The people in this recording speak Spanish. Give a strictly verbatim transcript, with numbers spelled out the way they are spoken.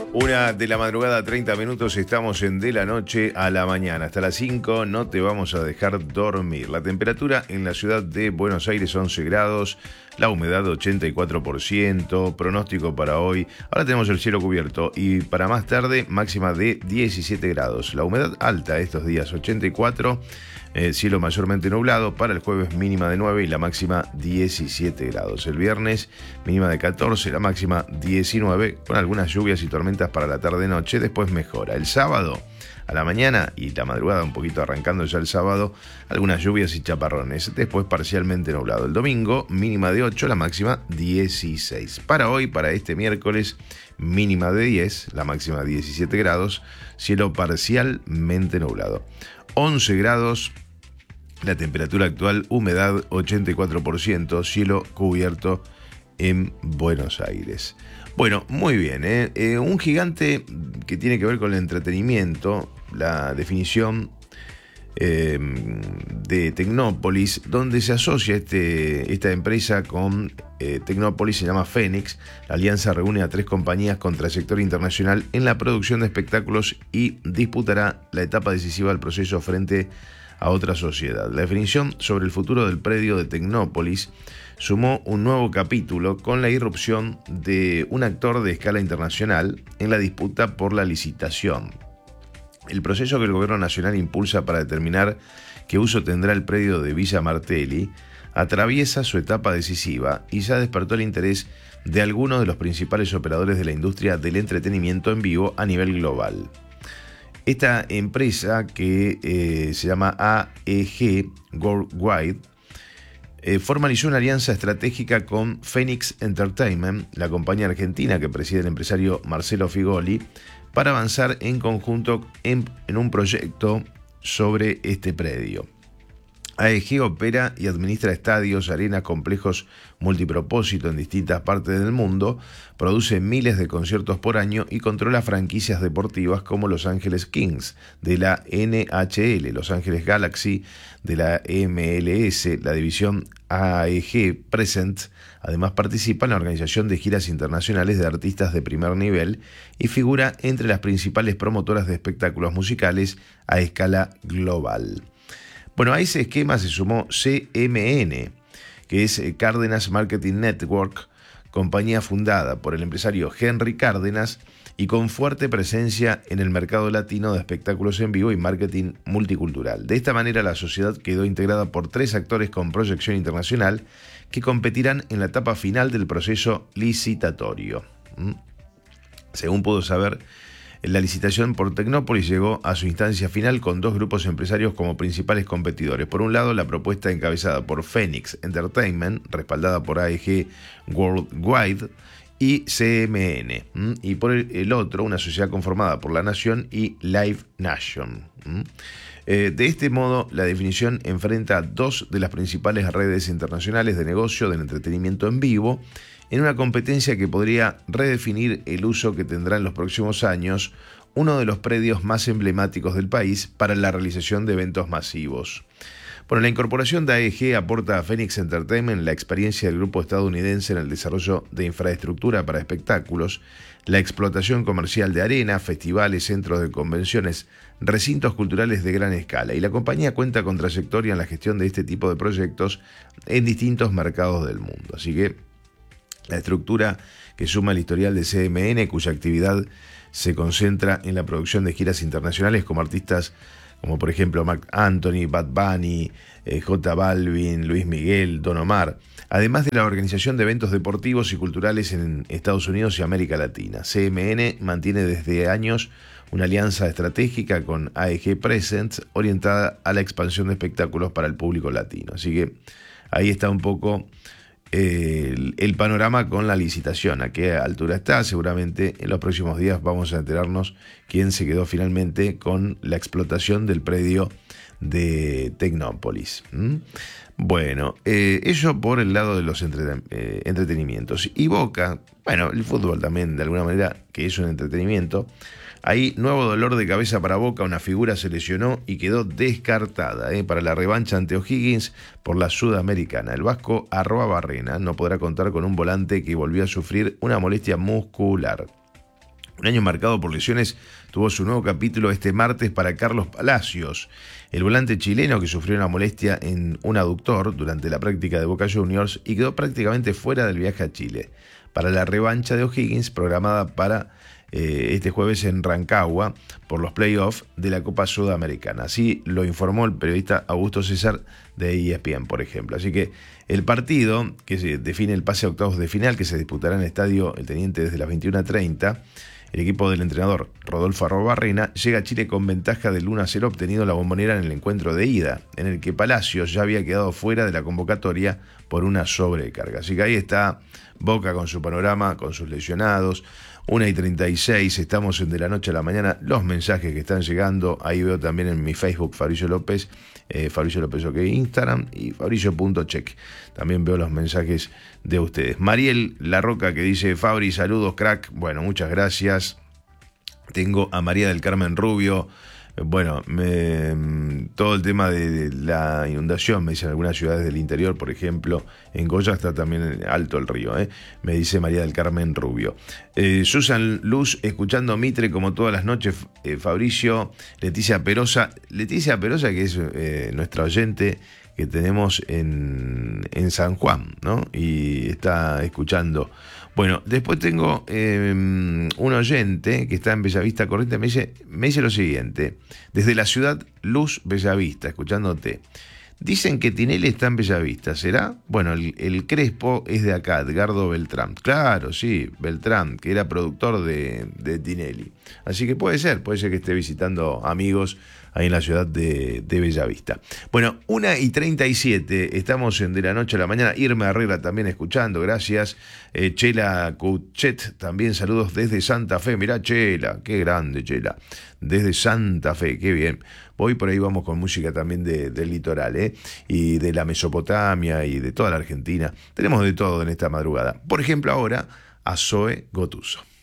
Una de la madrugada, treinta minutos, estamos en de la noche a la mañana. Hasta las cinco no te vamos a dejar dormir. La temperatura en la ciudad de Buenos Aires, once grados, la humedad ochenta y cuatro por ciento, pronóstico para hoy. Ahora tenemos el cielo cubierto y para más tarde máxima de diecisiete grados. La humedad alta estos días, ochenta y cuatro, eh, cielo mayormente nublado. Para el jueves mínima de nueve y la máxima diecisiete grados. El viernes mínima de catorce, la máxima diecinueve, con algunas lluvias y tormentas para la tarde-noche, después mejora. El sábado a la mañana y la madrugada, un poquito arrancando ya el sábado, algunas lluvias y chaparrones, después parcialmente nublado. El domingo mínima de ocho, la máxima dieciséis. Para hoy, para este miércoles, mínima de diez, la máxima diecisiete grados, cielo parcialmente nublado. once grados la temperatura actual, humedad ochenta y cuatro por ciento, cielo cubierto en Buenos Aires. Bueno, muy bien, ¿eh? Eh, un gigante que tiene que ver con el entretenimiento, la definición eh, de Tecnópolis, donde se asocia este, esta empresa con eh, Tecnópolis, se llama Fénix. La alianza reúne a tres compañías con trayectoria internacional en la producción de espectáculos y disputará la etapa decisiva del proceso frente a otra sociedad. La definición sobre el futuro del predio de Tecnópolis sumó un nuevo capítulo con la irrupción de un actor de escala internacional en la disputa por la licitación. El proceso que el gobierno nacional impulsa para determinar qué uso tendrá el predio de Villa Martelli atraviesa su etapa decisiva y ya despertó el interés de algunos de los principales operadores de la industria del entretenimiento en vivo a nivel global. Esta empresa, que eh, se llama A E G Worldwide, eh, formalizó una alianza estratégica con Phoenix Entertainment, la compañía argentina que preside el empresario Marcelo Figoli, para avanzar en conjunto en, en un proyecto sobre este predio. A E G opera y administra estadios, arenas, complejos multipropósito en distintas partes del mundo, produce miles de conciertos por año y controla franquicias deportivas como Los Ángeles Kings de la N H L, Los Ángeles Galaxy de la M L S, la división A E G Present. Además participa en la organización de giras internacionales de artistas de primer nivel y figura entre las principales promotoras de espectáculos musicales a escala global. Bueno, a ese esquema se sumó C M N, que es Cárdenas Marketing Network, compañía fundada por el empresario Henry Cárdenas y con fuerte presencia en el mercado latino de espectáculos en vivo y marketing multicultural. De esta manera, la sociedad quedó integrada por tres actores con proyección internacional que competirán en la etapa final del proceso licitatorio. ¿Mm? Según pudo saber, la licitación por Tecnópolis llegó a su instancia final con dos grupos empresarios como principales competidores. Por un lado, la propuesta encabezada por Phoenix Entertainment, respaldada por A E G Worldwide y C M N. ¿Mm? Y por el otro, una sociedad conformada por La Nación y Live Nation. ¿Mm? Eh, de este modo, la definición enfrenta dos de las principales redes internacionales de negocio del entretenimiento en vivo, en una competencia que podría redefinir el uso que tendrá en los próximos años uno de los predios más emblemáticos del país para la realización de eventos masivos. Bueno, la incorporación de A E G aporta a Phoenix Entertainment la experiencia del grupo estadounidense en el desarrollo de infraestructura para espectáculos, la explotación comercial de arenas, festivales, centros de convenciones, recintos culturales de gran escala, y la compañía cuenta con trayectoria en la gestión de este tipo de proyectos en distintos mercados del mundo. Así que la estructura que suma el historial de C M N, cuya actividad se concentra en la producción de giras internacionales como artistas como por ejemplo Marc Anthony, Bad Bunny, eh, J Balvin, Luis Miguel, Don Omar, además de la organización de eventos deportivos y culturales en Estados Unidos y América Latina. C M N mantiene desde años una alianza estratégica con A E G Present orientada a la expansión de espectáculos para el público latino. Así que ahí está un poco El, el panorama con la licitación, a qué altura está. Seguramente en los próximos días vamos a enterarnos quién se quedó finalmente con la explotación del predio de Tecnópolis. ¿Mm? Bueno, eh, eso por el lado de los entreten- eh, entretenimientos. Y Boca, bueno, el fútbol también de alguna manera que es un entretenimiento. Ahí, nuevo dolor de cabeza para Boca, una figura se lesionó y quedó descartada eh, para la revancha ante O'Higgins por la Sudamericana. El vasco Arruabarrena no podrá contar con un volante que volvió a sufrir una molestia muscular. Un año marcado por lesiones tuvo su nuevo capítulo este martes para Carlos Palacios, el volante chileno que sufrió una molestia en un aductor durante la práctica de Boca Juniors y quedó prácticamente fuera del viaje a Chile para la revancha de O'Higgins programada para eh, este jueves en Rancagua por los playoffs de la Copa Sudamericana. Así lo informó el periodista Augusto César de E S P N, por ejemplo. Así que el partido que se define el pase a octavos de final, que se disputará en el estadio El Teniente desde las veintiuna treinta, el equipo del entrenador Rodolfo Arrobarrena llega a Chile con ventaja del uno a cero obtenido en la Bombonera en el encuentro de ida, en el que Palacios ya había quedado fuera de la convocatoria por una sobrecarga. Así que ahí está Boca con su panorama, con sus lesionados. una y treinta y seis, estamos en De la Noche a la Mañana. Los mensajes que están llegando, ahí veo también en mi Facebook Fabricio López, eh, Fabricio López OK Instagram y Fabricio.check. También veo los mensajes de ustedes. Mariel Larroca que dice: Fabri, saludos, crack. Bueno, muchas gracias. Tengo a María del Carmen Rubio. Bueno, me, todo el tema de, de la inundación, me dicen algunas ciudades del interior, por ejemplo, en Goya está también alto el río, ¿eh? Me dice María del Carmen Rubio. Eh, Susan Luz, escuchando Mitre como todas las noches, eh, Fabricio, Leticia Perosa, Leticia Perosa que es eh, nuestra oyente que tenemos en, en San Juan, ¿no? Y está escuchando. Bueno, después tengo eh, un oyente que está en Bellavista Corrientes, me dice, me dice lo siguiente: desde la ciudad Luz Bellavista, escuchándote. Dicen que Tinelli está en Bellavista, ¿será? Bueno, el, el Crespo es de acá, Edgardo Beltrán. Claro, sí, Beltrán, que era productor de, de Tinelli. Así que puede ser, puede ser que esté visitando amigos ahí en la ciudad de, de Bellavista. Bueno, una y treinta y siete, estamos en De la Noche a la Mañana. Irma Herrera también escuchando, gracias. Eh, Chela Cuchet, también saludos desde Santa Fe. Mirá, Chela, qué grande, Chela. Desde Santa Fe, qué bien. Hoy por ahí vamos con música también de, del litoral, ¿eh? Y de la Mesopotamia y de toda la Argentina. Tenemos de todo en esta madrugada. Por ejemplo, ahora a Zoe Gotuso.